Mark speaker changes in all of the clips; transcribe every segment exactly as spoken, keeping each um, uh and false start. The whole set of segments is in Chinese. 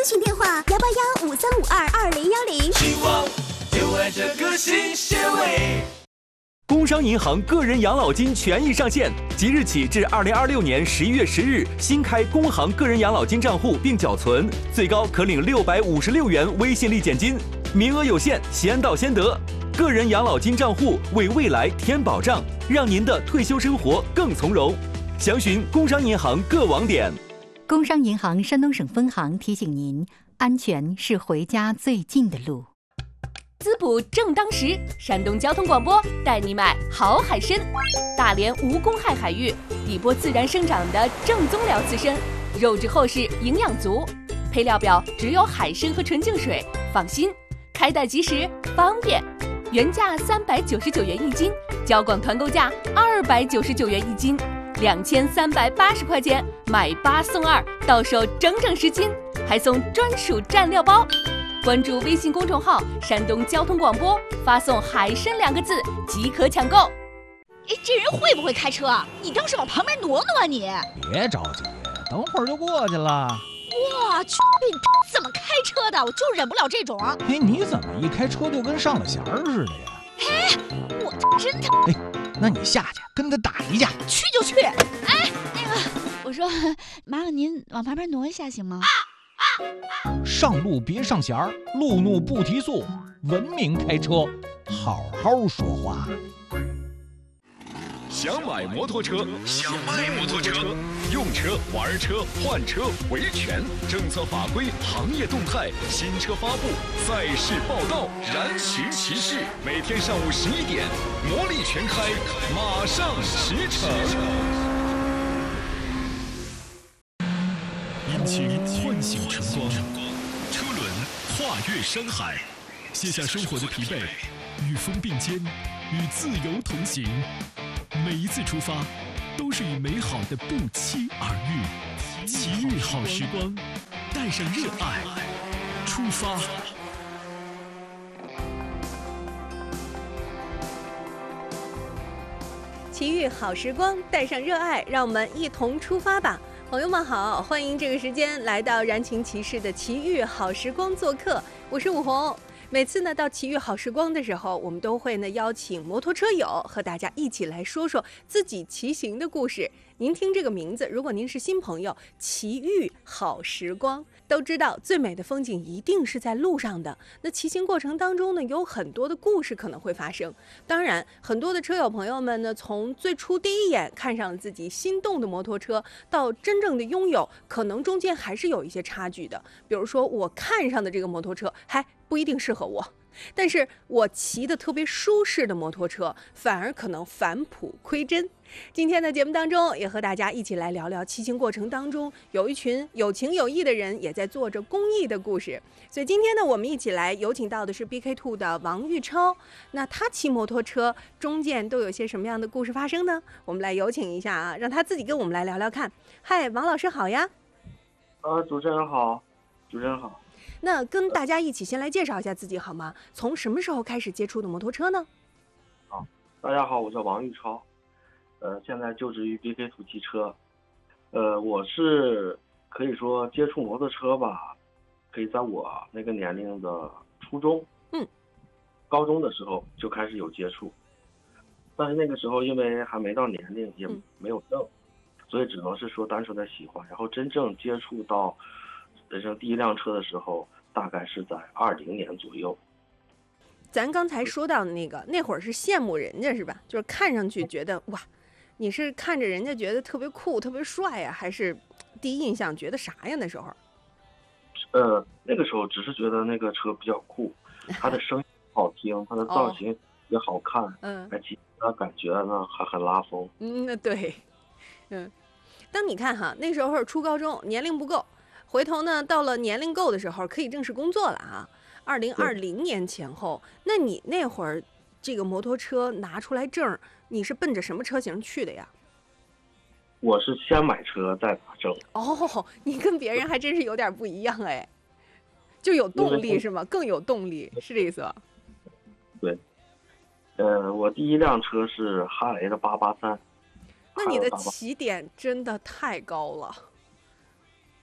Speaker 1: 咨询电话：幺八幺五三五二二零幺零。
Speaker 2: 希望就爱这个新鲜味。
Speaker 3: 工商银行个人养老金权益上线，即日起至二零二六年十一月十日，新开工行个人养老金账户并缴存，最高可领六百五十六元微信立减金，名额有限，先到先得。个人养老金账户为未来添保障，让您的退休生活更从容。详询工商银行各网点。
Speaker 4: 工商银行山东省分行提醒您：安全是回家最近的路。
Speaker 5: 滋补正当时，山东交通广播带你买好海参。大连无公害海域，底波自然生长的正宗辽刺参，肉质厚实，营养足。配料表只有海参和纯净水，放心，开袋即食，方便。原价三百九十九元一斤，交广团购价二百九十九元一斤，两千三百八十块钱买八送二，到手整整十斤，还送专属蘸料包。关注微信公众号山东交通广播，发送海参两个字即可抢购。
Speaker 6: 哎，这人会不会开车啊？你倒是往旁边挪挪啊你！
Speaker 7: 别着急，等会儿就过去了。
Speaker 6: 我去，你怎么开车的？我就忍不了这种。
Speaker 7: 哎，你怎么一开车就跟上了弦儿似的呀？
Speaker 6: 哎，我真的。
Speaker 7: 哎，那你下去跟他打一架。
Speaker 6: 去就去。哎，那个，我说，麻烦您往旁边挪一下行吗？
Speaker 7: 上路别上弦儿，路怒不提速，文明开车，好好说话。
Speaker 8: 想买摩托车，想卖摩托车，用车、玩车、换车、维权，政策法规、行业动态、新车发布、赛事报道，燃情骑士，每天上午十一点，魔力全开，马上驰骋。引擎唤醒晨光，车轮跨越山海，卸下生活的疲惫，与风并肩，与自由同行。每一次出发，都是与美好的不期而遇。奇遇好时光，带上热爱，出发。
Speaker 9: 奇遇好时光，带上热爱，让我们一同出发吧。朋友们好，欢迎这个时间来到燃情骑士的奇遇好时光做客，我是武红。每次呢到奇遇好时光的时候，我们都会呢邀请摩托车友和大家一起来说说自己骑行的故事。您听这个名字，如果您是新朋友，奇遇好时光，都知道最美的风景一定是在路上的。那骑行过程当中呢，有很多的故事可能会发生。当然，很多的车友朋友们呢，从最初第一眼看上了自己心动的摩托车，到真正的拥有，可能中间还是有一些差距的。比如说，我看上的这个摩托车还不一定适合我，但是我骑的特别舒适的摩托车，反而可能返璞归真。今天的节目当中，也和大家一起来聊聊骑行过程当中有一群有情有义的人也在做着公益的故事。所以今天呢，我们一起来有请到的是 B K 二 的王玉超。那他骑摩托车中间都有些什么样的故事发生呢？我们来有请一下啊，让他自己跟我们来聊聊看。嗨，王老师好呀。
Speaker 10: 呃，主持人好，主持人好。
Speaker 9: 那跟大家一起先来介绍一下自己好吗？从什么时候开始接触的摩托车呢？
Speaker 10: 好，大家好，我叫王玉超。呃，现在就职于 B K 二 汽车，呃，我是可以说接触摩托车吧，可以在我那个年龄的初中，
Speaker 9: 嗯，
Speaker 10: 高中的时候就开始有接触，但是那个时候因为还没到年龄，也没有证，嗯、所以只能是说单纯的喜欢。然后真正接触到人生第一辆车的时候，大概是在二零年左右。
Speaker 9: 咱刚才说到的那个，那会儿是羡慕人家是吧？就是看上去觉得哇。你是看着人家觉得特别酷特别帅呀、啊，还是第一印象觉得啥呀？那时候
Speaker 10: 呃那个时候只是觉得那个车比较酷，它的声音好听，它的造型也好看，
Speaker 9: 嗯，
Speaker 10: 而且它感觉呢还很拉风。
Speaker 9: 嗯，那对，嗯，当你看哈，那时候初高中年龄不够，回头呢到了年龄够的时候可以正式工作了啊。二零二零年前后，那你那会儿这个摩托车拿出来证，你是奔着什么车型去的呀？
Speaker 10: 我是先买车再拿证。
Speaker 9: 哦，你跟别人还真是有点不一样哎，就有动力是吗？更有动力是这意思吧？
Speaker 10: 对，呃，我第一辆车是哈雷的八八三。
Speaker 9: 那你的起点真的太高了。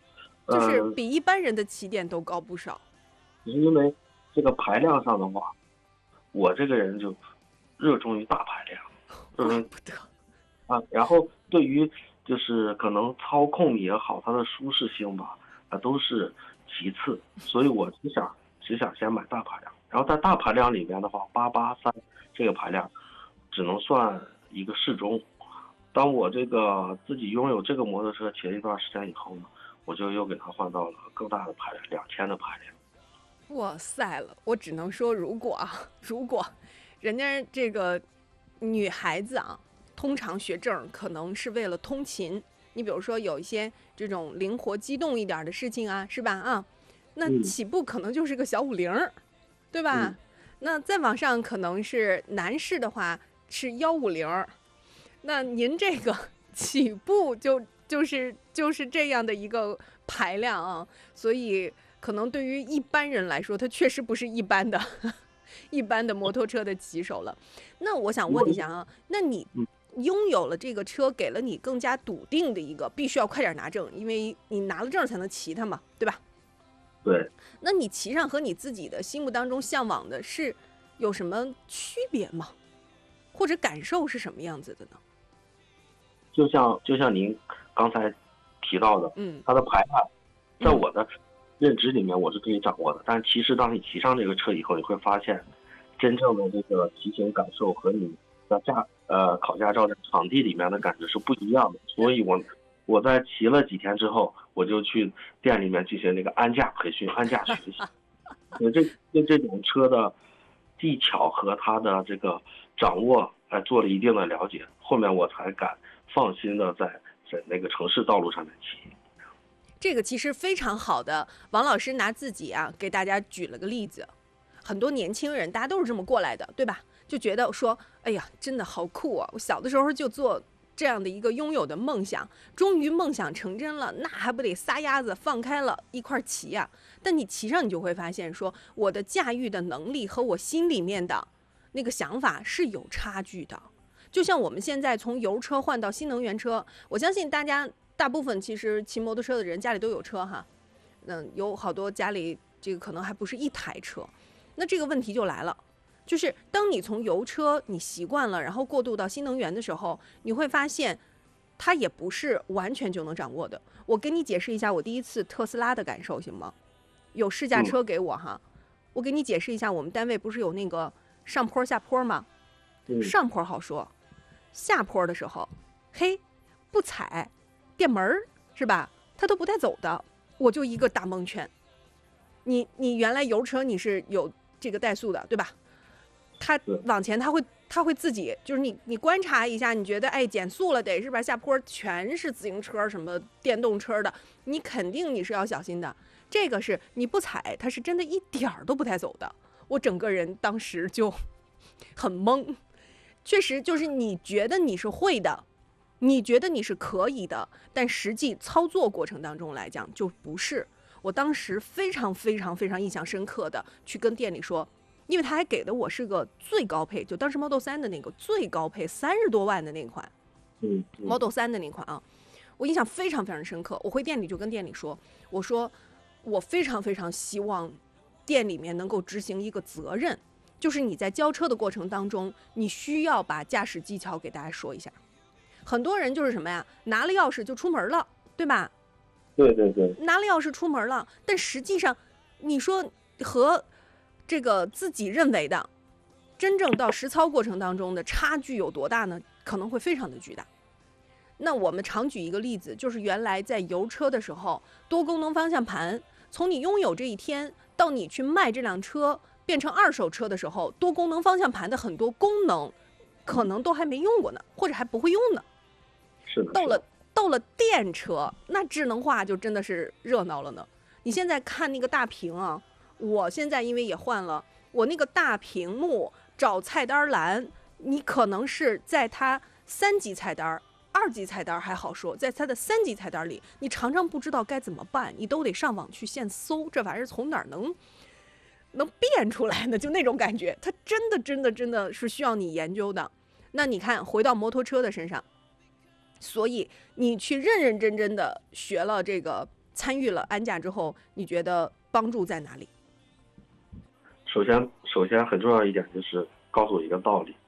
Speaker 9: 就是比一般人的起点都高不少。
Speaker 10: 只是因为这个排量上的话，我这个人就热衷于大排量，
Speaker 9: 怪不得
Speaker 10: 啊。然后对于就是可能操控也好，它的舒适性吧，啊都是其次，所以我只想只想先买大排量。然后在大排量里面的话，八八三这个排量只能算一个适中。当我这个自己拥有这个摩托车骑了一段时间以后呢，我就又给它换到了更大的排量，两千的排量。
Speaker 9: 哇塞了，我只能说，如果啊，如果人家这个女孩子啊，通常学证可能是为了通勤，你比如说有一些这种灵活机动一点的事情啊，是吧？啊，那起步可能就是个小五零，对吧？嗯、那再往上可能是男士的话是幺五零，那您这个起步就就是就是这样的一个排量啊，所以。可能对于一般人来说，它确实不是一般的一般的摩托车的骑手了。那我想问一下啊，那你拥有了这个车，给了你更加笃定的一个必须要快点拿证，因为你拿了证才能骑它嘛，对吧？
Speaker 10: 对。
Speaker 9: 那你骑上和你自己的心目当中向往的是有什么区别吗？或者感受是什么样子的呢？
Speaker 10: 就像就像您刚才提到的，嗯，它的排量，在我的、嗯认知里面我是可以掌握的，但其实当你骑上这个车以后，你会发现，真正的这个骑行感受和你的驾呃考驾照的场地里面的感觉是不一样的。所以我我在骑了几天之后，我就去店里面进行那个安驾培训、安驾学习，对这对这种车的技巧和它的这个掌握，哎，做了一定的了解，后面我才敢放心的在在那个城市道路上面骑。
Speaker 9: 这个其实非常好的，王老师拿自己啊给大家举了个例子，很多年轻人大家都是这么过来的，对吧？就觉得说，哎呀，真的好酷啊！我小的时候就做这样的一个拥有的梦想，终于梦想成真了，那还不得撒丫子放开了一块骑呀？但你骑上，你就会发现说，我的驾驭的能力和我心里面的那个想法是有差距的。就像我们现在从油车换到新能源车，我相信大家。大部分其实骑摩托车的人家里都有车哈，嗯，有好多家里这个可能还不是一台车，那这个问题就来了，就是当你从油车你习惯了，然后过渡到新能源的时候，你会发现它也不是完全就能掌握的。我跟你解释一下我第一次特斯拉的感受行吗？有试驾车给我哈，我给你解释一下，我们单位不是有那个上坡下坡吗？上坡好说，下坡的时候，嘿，不踩。电门是吧？它都不带走的，我就一个大蒙圈。你你原来油车你是有这个怠速的，对吧？它往前它会它会自己就是你你观察一下，你觉得哎减速了得是吧？下坡全是自行车什么电动车的，你肯定你是要小心的。这个是你不踩，它是真的一点儿都不带走的。我整个人当时就很懵，确实就是你觉得你是会的。你觉得你是可以的，但实际操作过程当中来讲就不是。我当时非常非常非常印象深刻的去跟店里说，因为他还给的我是个最高配，就当时 Model 三的那个最高配三十多万的那款，嗯 ，Model 三的那款啊，我印象非常非常深刻。我回店里就跟店里说，我说我非常非常希望店里面能够执行一个责任，就是你在交车的过程当中，你需要把驾驶技巧给大家说一下。很多人就是什么呀，拿了钥匙就出门了，对吧？
Speaker 10: 对对对，
Speaker 9: 拿了钥匙出门了，但实际上，你说和这个自己认为的，真正到实操过程当中的差距有多大呢？可能会非常的巨大。那我们常举一个例子，就是原来在油车的时候，多功能方向盘，从你拥有这一天到你去卖这辆车变成二手车的时候，多功能方向盘的很多功能可能都还没用过呢，或者还不会用呢。
Speaker 10: 是的。
Speaker 9: 到了到了电车，那智能化就真的是热闹了呢。你现在看那个大屏啊，我现在因为也换了，我那个大屏幕找菜单栏，你可能是在它三级菜单、二级菜单还好说，在它的三级菜单里，你常常不知道该怎么办，你都得上网去现搜，这玩意儿从哪儿能能变出来呢？就那种感觉，它真的真的真的是需要你研究的。那你看，回到摩托车的身上，所以你去认认真真的学了这个参与了安驾之后，你觉得帮助在哪里？
Speaker 10: 首先，首先很重要一点就是告诉我一个道理，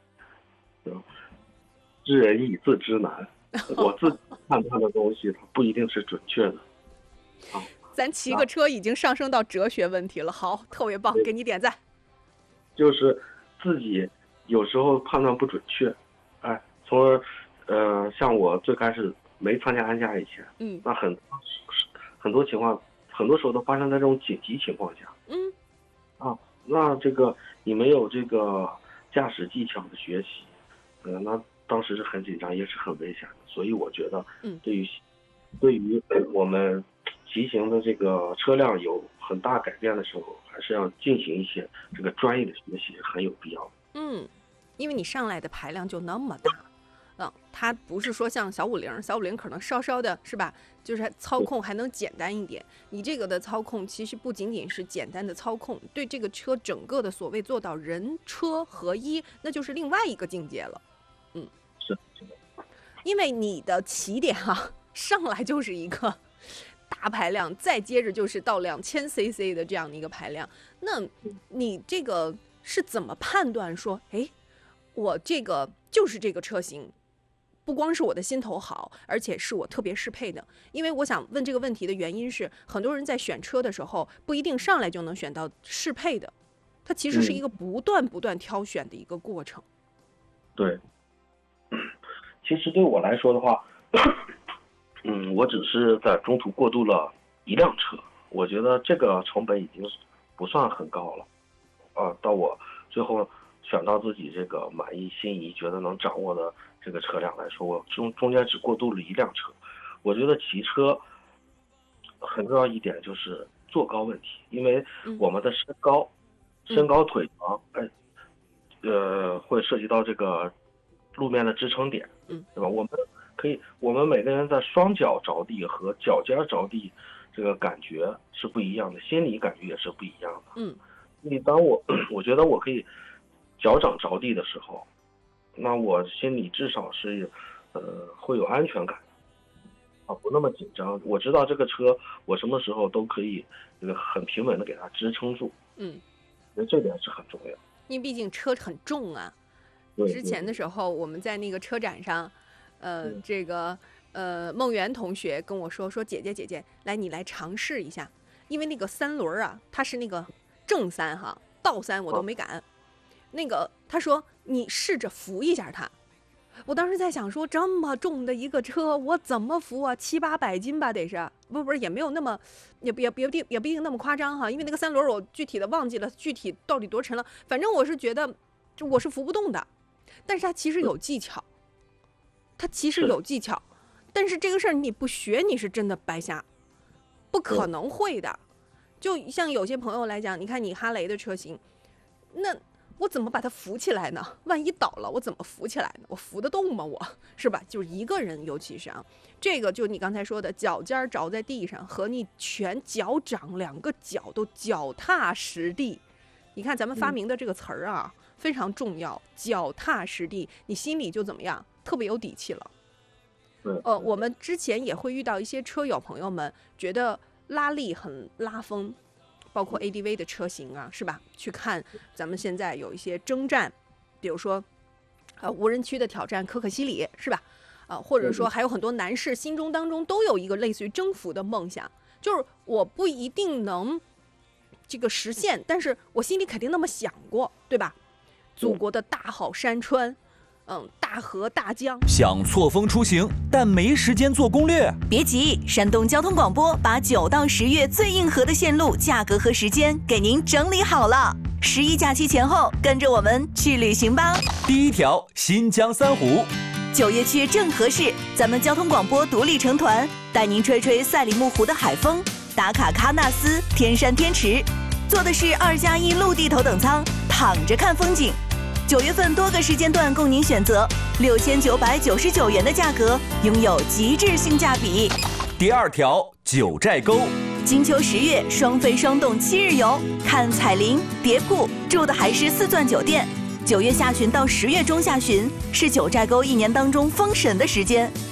Speaker 10: 知人易，自知难。我自己判断的东西，它不一定是准确的。啊，
Speaker 9: 咱骑个车已经上升到哲学问题了，好，特别棒，给你点赞。
Speaker 10: 就是自己有时候判断不准确，哎，从而呃，像我最开始没参加安驾以前，
Speaker 9: 嗯，
Speaker 10: 那很很多情况，很多时候都发生在这种紧急情况下，
Speaker 9: 嗯，
Speaker 10: 啊，那这个你没有这个驾驶技巧的学习，呃，那当时是很紧张，也是很危险的。所以我觉得，
Speaker 9: 嗯，
Speaker 10: 对于对于我们骑行的这个车辆有很大改变的时候，还是要进行一些这个专业的学习，很有必要。
Speaker 9: 嗯，因为你上来的排量就那么大，嗯，它不是说像小五零，小五零可能稍稍的是吧，就是操控还能简单一点。你这个的操控其实不仅仅是简单的操控，对这个车整个的所谓做到人车合一，那就是另外一个境界了。嗯，
Speaker 10: 是是的，
Speaker 9: 因为你的起点啊，上来就是一个大排量，再接着就是到两千 C C 的这样的一个排量，那你这个是怎么判断说，哎，我这个就是这个车型，不光是我的心头好，而且是我特别适配的？因为我想问这个问题的原因是，很多人在选车的时候不一定上来就能选到适配的，它其实是一个不断不断挑选的一个过程。
Speaker 10: 对，其实对我来说的话，嗯，我只是在中途过渡了一辆车，我觉得这个成本已经不算很高了，啊，到我最后选到自己这个满意心仪、觉得能掌握的这个车辆来说，我中中间只过渡了一辆车。我觉得骑车很重要一点就是坐高问题，因为我们的身高、嗯、身高腿长，哎，呃，会涉及到这个路面的支撑点，
Speaker 9: 嗯，对
Speaker 10: 吧？我们可以，我们每个人在双脚着地和脚尖着地，这个感觉是不一样的，心理感觉也是不一样的。
Speaker 9: 嗯，
Speaker 10: 你当我我觉得我可以脚掌着地的时候，那我心里至少是呃会有安全感啊，不那么紧张。我知道这个车我什么时候都可以这个很平稳的给它支撑住。
Speaker 9: 嗯，
Speaker 10: 我觉得这点是很重要，
Speaker 9: 因为毕竟车很重啊。之前的时候我们在那个车展上，呃，嗯、这个呃孟媛同学跟我说说姐姐姐姐，来你来尝试一下，因为那个三轮啊，它是那个正三哈，倒三我都没敢。哦、那个他说你试着扶一下它，我当时在想说这么重的一个车我怎么扶啊？七八百斤吧得是，不不是也没有那么也也也不定也不一定那么夸张哈，因为那个三轮我具体的忘记了具体到底多沉了，反正我是觉得就我是扶不动的。但是它其实有技巧，它其实有技巧，但是这个事儿你不学你是真的白瞎，不可能会的。就像有些朋友来讲，你看你哈雷的车型，那我怎么把它扶起来呢？万一倒了我怎么扶起来呢？我扶得动吗？我是吧？就是一个人，尤其是啊，这个就你刚才说的脚尖着在地上和你全脚掌两个脚都脚踏实地，你看咱们发明的这个词儿啊、嗯、非常重要，脚踏实地，你心里就怎么样，特别有底气了。呃，我们之前也会遇到一些车友朋友们觉得拉力很拉风，包括 A D V 的车型啊，是吧？去看咱们现在有一些征战，比如说呃无人区的挑战可可西里，是吧？啊、呃，或者说还有很多男士心中当中都有一个类似于征服的梦想，就是我不一定能这个实现，但是我心里肯定那么想过，对吧？祖国的大好山川，嗯，大河大江。
Speaker 3: 想错峰出行，但没时间做攻略？
Speaker 11: 别急，山东交通广播把九到十月最硬核的线路、价格和时间给您整理好了。十一假期前后，跟着我们去旅行吧。
Speaker 3: 第一条，新疆三湖。
Speaker 11: 九月去正合适，咱们交通广播独立成团，带您吹吹赛里木湖的海风，打卡喀纳斯、天山天池。坐的是二加一陆地头等舱，躺着看风景。九月份多个时间段供您选择，六千九百九十九元的价格，拥有极致性价比。
Speaker 3: 第二条，九寨沟。
Speaker 11: 金秋十月双飞双动七日游，看彩铃、蝶瀑，住的还是四钻酒店。九月下旬到十月中下旬是九寨沟一年当中封神的时间，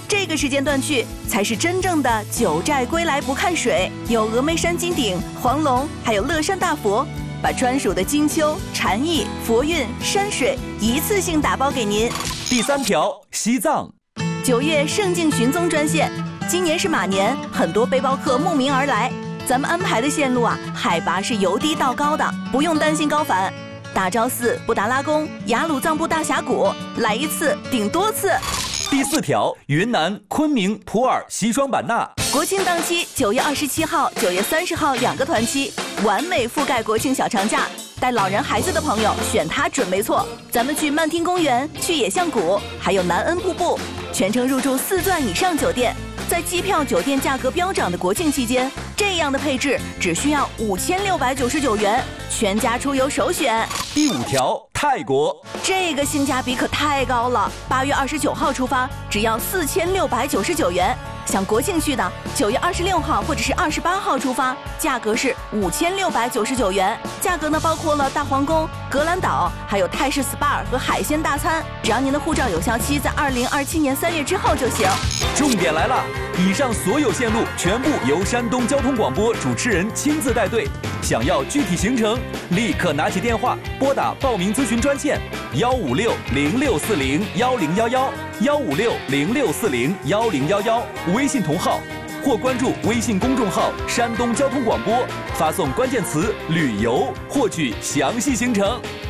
Speaker 11: 这个时间段去才是真正的九寨归来不看水，有峨眉山金顶、黄龙，还有乐山大佛，把专属的金秋、禅意、佛韵、山水一次性打包给您。
Speaker 3: 第三条，西藏。
Speaker 11: 九月圣境寻踪专线，今年是马年，很多背包客慕名而来。咱们安排的线路啊，海拔是由低到高的，不用担心高反。大昭寺、布达拉宫、雅鲁藏布大峡谷，来一次顶多次。
Speaker 3: 第四条，云南昆明、普洱、西双版纳。
Speaker 11: 国庆档期，九月二十七号、九月三十号两个团期，完美覆盖国庆小长假。带老人孩子的朋友选它准没错。咱们去漫听公园，去野象谷，还有南恩瀑布，全程入住四钻以上酒店。在机票、酒店价格飙涨的国庆期间，这样的配置只需要五千六百九十九元，全家出游首选。
Speaker 3: 第五条，泰国。
Speaker 11: 这个性价比可太高了，八月二十九号出发，只要四千六百九十九元。想国庆去的，九月二十六号或者是二十八号出发，价格是五千六百九十九元。价格呢包括了大皇宫、格兰岛，还有泰式 S P A 和海鲜大餐。只要您的护照有效期在二零二七年三月之后就行。
Speaker 3: 重点来了，以上所有线路全部由山东交通广播主持人亲自带队。想要具体行程，立刻拿起电话拨打报名咨询专线幺五六零六四零幺零幺幺幺五六零六四零幺零幺幺，微信同号或关注微信公众号山东交通广播，发送关键词旅游获取详细行程。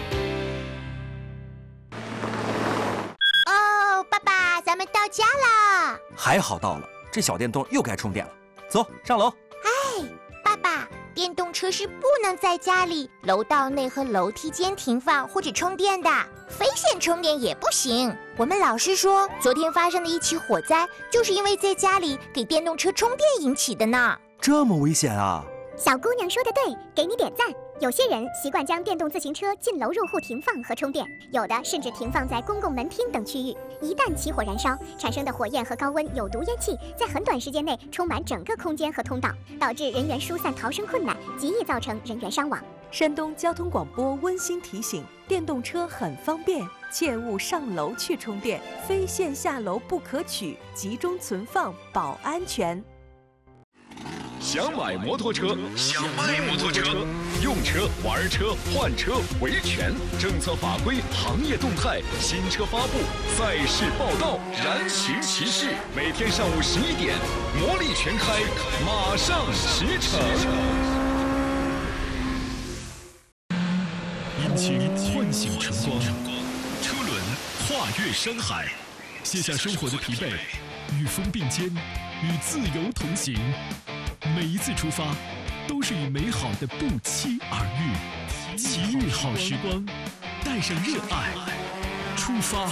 Speaker 1: 哦，爸爸，咱们到家啦！
Speaker 3: 还好到了，这小电动又该充电了。走，上楼。
Speaker 1: 哎，爸爸，电动车是不能在家里楼道内和楼梯间停放或者充电的，非线充电也不行。我们老师说，昨天发生的一起火灾，就是因为在家里给电动车充电引起的呢。
Speaker 3: 这么危险啊！
Speaker 1: 小姑娘说的对，给你点赞。有些人习惯将电动自行车进楼入户停放和充电，有的甚至停放在公共门厅等区域。一旦起火燃烧，产生的火焰和高温有毒烟气在很短时间内充满整个空间和通道，导致人员疏散逃生困难，极易造成人员伤亡。
Speaker 12: 山东交通广播温馨提醒：电动车很方便，切勿上楼去充电，非线下楼不可取，集中存放保安全。
Speaker 8: 想买摩托车，想卖摩托车，用车、玩车、换车、维权，政策法规、行业动态、新车发布、赛事报道，燃情骑士，每天上午十一点，魔力全开，马上驰骋。引擎唤醒晨光，车轮跨越山海，卸下生活的疲惫，与风并肩，与自由同行。每一次出发，都是与美好的不期而遇。奇遇好时光，带上热爱，出发。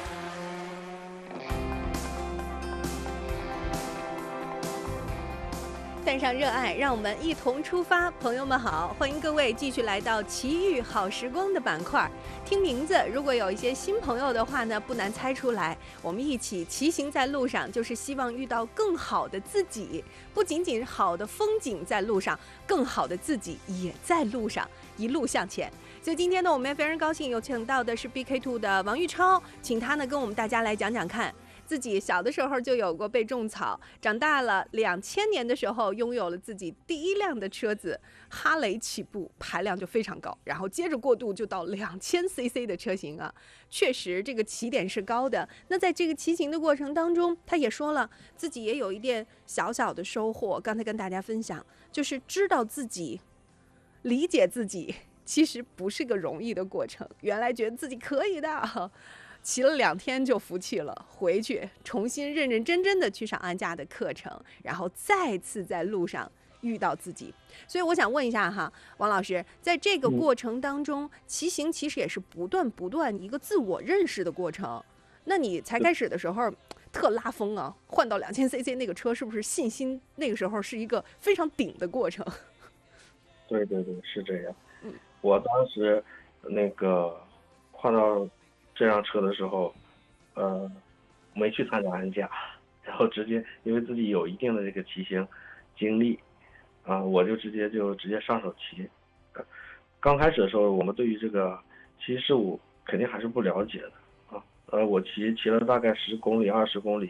Speaker 9: 带上热爱，让我们一同出发。朋友们好，欢迎各位继续来到奇遇好时光的板块。听名字，如果有一些新朋友的话呢，不难猜出来，我们一起骑行在路上，就是希望遇到更好的自己。不仅仅是好的风景在路上，更好的自己也在路上，一路向前。所以今天呢，我们也非常高兴有请到的是 B K 二 的王玉超，请他呢跟我们大家来讲讲看。自己小的时候就有过被种草，长大了两千年的时候拥有了自己第一辆的车子，哈雷起步，排量就非常高，然后接着过渡就到两千 C C 的车型啊，确实这个起点是高的。那在这个骑行的过程当中，他也说了自己也有一点小小的收获，刚才跟大家分享，就是知道自己，理解自己，其实不是个容易的过程。原来觉得自己可以的。骑了两天就服气了，回去重新认认真真的去上安驾的课程，然后再次在路上遇到自己。所以我想问一下哈，王老师，在这个过程当中，嗯、骑行其实也是不断不断一个自我认识的过程。那你才开始的时候特拉风啊，换到两千 C C 那个车，是不是信心那个时候是一个非常顶的过程？
Speaker 10: 对对对，是这样。嗯，我当时那个换到这辆车的时候，呃，没去参加安驾，然后直接因为自己有一定的这个骑行经历，啊、呃，我就直接就直接上手骑。呃、刚开始的时候，我们对于这个骑事物肯定还是不了解的啊。呃，我骑骑了大概十公里、二十公里，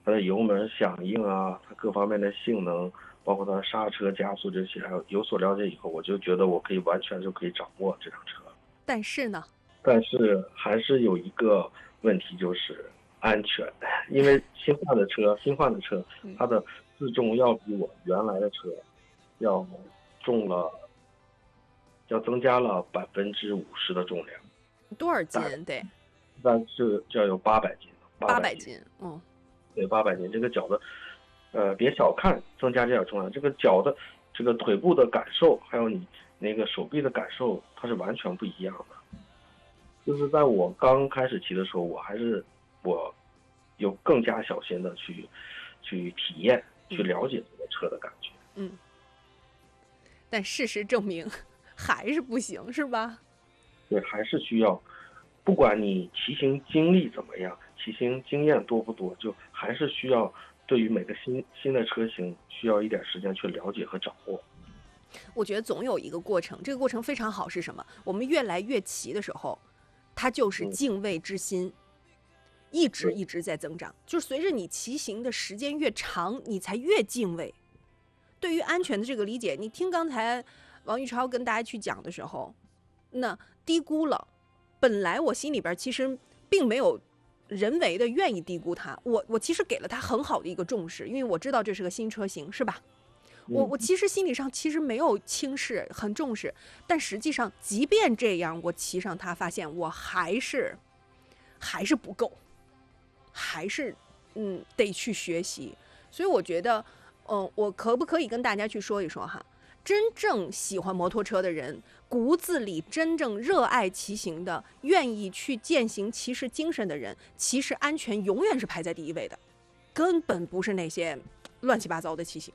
Speaker 10: 它的油门响应啊，它各方面的性能，包括它的刹车、加速这些，有所了解以后，我就觉得我可以完全就可以掌握这辆车。
Speaker 9: 但是呢？
Speaker 10: 但是还是有一个问题，就是安全，因为新换的车，新换的车，它的自重要比我原来的车要重了，要增加了百分之五十的重量。
Speaker 9: 多少斤？对，
Speaker 10: 但是就要有八百斤。
Speaker 9: 八百斤，嗯，
Speaker 10: 对，八百斤。这个脚的，呃，别小看增加这点重量，这个脚的这个腿部的感受，还有你那个手臂的感受，它是完全不一样的。就是在我刚开始骑的时候，我还是我有更加小心的去去体验、去了解这个车的感觉。
Speaker 9: 嗯。但事实证明，还是不行，是吧？
Speaker 10: 对，还是需要，不管你骑行经历怎么样，骑行经验多不多，就还是需要对于每个新新的车型需要一点时间去了解和掌握。
Speaker 9: 我觉得总有一个过程，这个过程非常好，是什么？我们越来越骑的时候。它就是敬畏之心、嗯、一直一直在增长，就是随着你骑行的时间越长，你才越敬畏。对于安全的这个理解，你听刚才王玉超跟大家去讲的时候，那低估了，本来我心里边其实并没有人为的愿意低估它，我我其实给了它很好的一个重视，因为我知道这是个新车型，是吧？我我其实心理上其实没有轻视，很重视，但实际上即便这样，我骑上它，发现我还是还是不够，还是嗯得去学习。所以我觉得，嗯，我可不可以跟大家去说一说哈？真正喜欢摩托车的人，骨子里真正热爱骑行的，愿意去践行骑士精神的人，其实安全永远是排在第一位的，根本不是那些乱七八糟的骑行。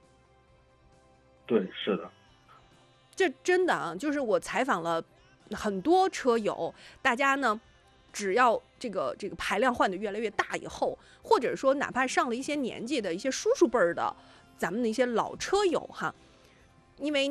Speaker 10: 对，是的，
Speaker 9: 这真的啊，就是我采访了很多车友，大家呢，只要这个这个排量换的越来越大以后，或者说哪怕上了一些年纪的一些叔叔辈儿的，咱们的一些老车友哈，因为